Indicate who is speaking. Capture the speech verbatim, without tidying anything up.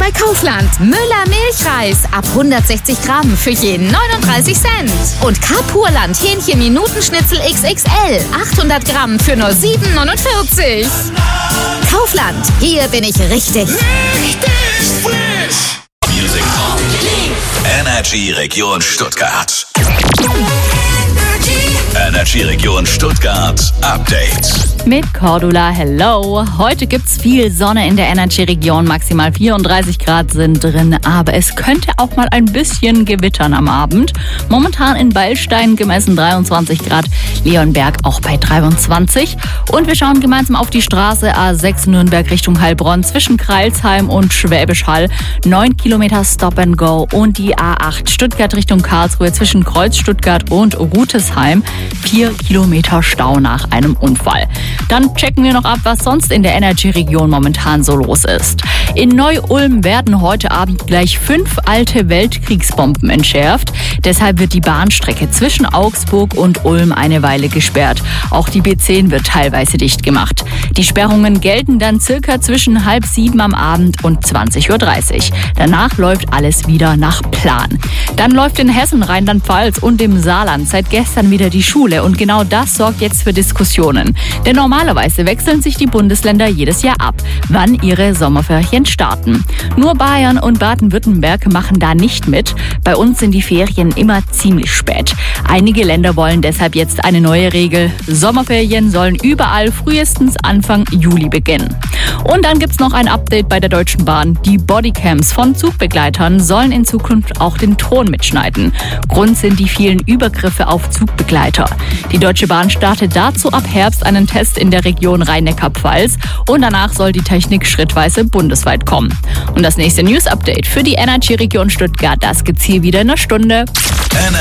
Speaker 1: bei Kaufland. Müller Milchreis ab hundertsechzig Gramm für jeden neununddreißig Cent. Und Carpurland Hähnchen-Minutenschnitzel X X L achthundert Gramm für nur sieben neunundvierzig. Kaufland, hier bin ich richtig.
Speaker 2: Richtig frisch. Music Energy Region Stuttgart. Energy Region Stuttgart Update.
Speaker 3: Mit Cordula, hello. Heute gibt's viel Sonne in der Energy-Region. Maximal vierunddreißig Grad sind drin, aber es könnte auch mal ein bisschen gewittern am Abend. Momentan in Beilstein gemessen dreiundzwanzig Grad, Leonberg auch bei dreiundzwanzig. Und wir schauen gemeinsam auf die Straße A sechs Nürnberg Richtung Heilbronn zwischen Kreilsheim und Schwäbisch Hall. neun Kilometer Stop and Go. Und die A acht Stuttgart Richtung Karlsruhe zwischen Kreuz Stuttgart und Rutesheim. vier Kilometer Stau nach einem Unfall. Dann checken wir noch ab, was sonst in der Energy-Region momentan so los ist. In Neu-Ulm werden heute Abend gleich fünf alte Weltkriegsbomben entschärft. Deshalb wird die Bahnstrecke zwischen Augsburg und Ulm eine Weile gesperrt. Auch die B zehn wird teilweise dicht gemacht. Die Sperrungen gelten dann circa zwischen halb sieben am Abend und zwanzig Uhr dreißig. Danach läuft alles wieder nach Plan. Dann läuft in Hessen, Rheinland-Pfalz und im Saarland seit gestern wieder die Schule. Und genau das sorgt jetzt für Diskussionen. Denn normalerweise wechseln sich die Bundesländer jedes Jahr ab, wann ihre Sommerferien starten. Nur Bayern und Baden-Württemberg machen da nicht mit. Bei uns sind die Ferien immer ziemlich spät. Einige Länder wollen deshalb jetzt eine neue Regel. Sommerferien sollen überall frühestens Anfang Juli beginnen. Und dann gibt's noch ein Update bei der Deutschen Bahn. Die Bodycams von Zugbegleitern sollen in Zukunft auch den Ton mitschneiden. Grund sind die vielen Übergriffe auf Zugbegleiter. Die Deutsche Bahn startet dazu ab Herbst einen Test in der Region Rhein-Neckar-Pfalz und danach soll die Technik schrittweise bundesweit kommen. Und das nächste News-Update für die Energy-Region Stuttgart, das gibt's hier wieder in einer Stunde.